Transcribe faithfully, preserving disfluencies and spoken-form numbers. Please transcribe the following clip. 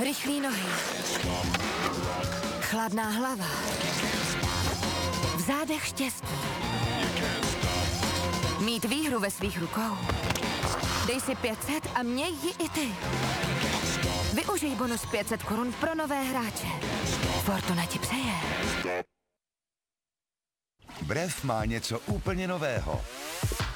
Rychlý nohy. Chladná hlava. V zádech štěstí. Mít výhru ve svých rukou. Dej si pět set a měj ji i ty. Využij bonus pět set korun pro nové hráče. Fortuna ti přeje. Brev má něco úplně nového.